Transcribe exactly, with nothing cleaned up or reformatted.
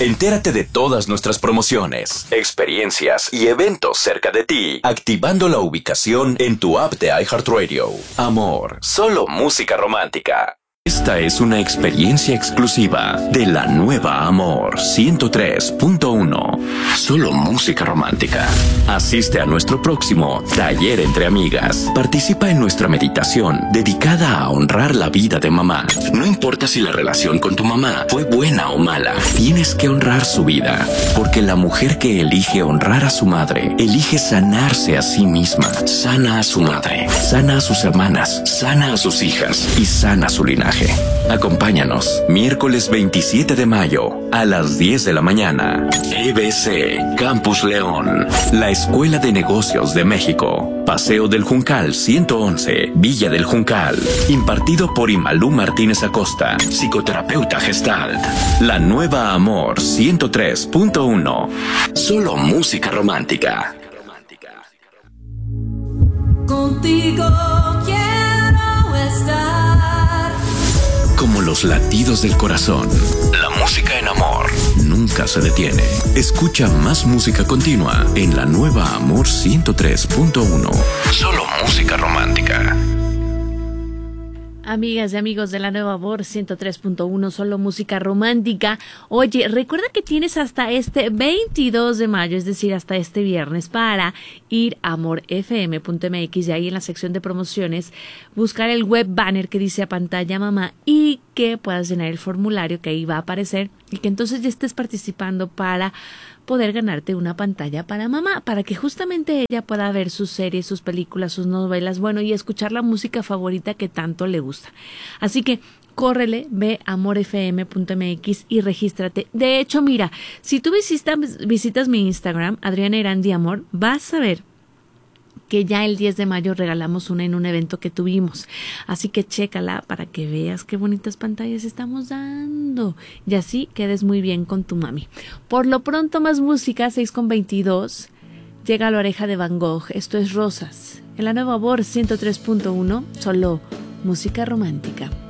Entérate de todas nuestras promociones, experiencias y eventos cerca de ti, activando la ubicación en tu app de iHeartRadio. Amor, solo música romántica. Esta es una experiencia exclusiva de la nueva Amor ciento tres punto uno. Solo música romántica. Asiste a nuestro próximo Taller entre Amigas. Participa en nuestra meditación dedicada a honrar la vida de mamá. No importa si la relación con tu mamá fue buena o mala, tienes que honrar su vida, porque la mujer que elige honrar a su madre, elige sanarse a sí misma. Sana a su madre, sana a sus hermanas, sana a sus hijas y sana su linaje. Acompáñanos, miércoles veintisiete de mayo, a las diez de la mañana. E B C, Campus León, la Escuela de Negocios de México. Paseo del Juncal ciento once, Villa del Juncal. Impartido por Imalú Martínez Acosta, psicoterapeuta Gestalt. La nueva Amor ciento tres punto uno. Solo música romántica. Contigo quiero estar. Como los latidos del corazón, la música en Amor nunca se detiene. Escucha más música continua en la nueva Amor ciento tres punto uno. Solo música romántica. Amigas y amigos de la nueva Amor ciento tres punto uno, solo música romántica. Oye, recuerda que tienes hasta este veintidós de mayo, es decir, hasta este viernes, para ir a amor f m punto m x y ahí en la sección de promociones buscar el web banner que dice a pantalla mamá y que puedas llenar el formulario que ahí va a aparecer y que entonces ya estés participando para poder ganarte una pantalla para mamá, para que justamente ella pueda ver sus series, sus películas, sus novelas, bueno, y escuchar la música favorita que tanto le gusta. Así que córrele, ve a amor f m punto m x y regístrate. De hecho, mira, si tú visitas, visitas mi Instagram, Adriana Irandi Amor, vas a ver que ya el diez de mayo regalamos una en un evento que tuvimos. Así que chécala para que veas qué bonitas pantallas estamos dando. Y así quedes muy bien con tu mami. Por lo pronto, más música, seis con veintidós. Llega a la oreja de Van Gogh. Esto es Rosas. En la nueva Amor ciento tres punto uno, solo música romántica.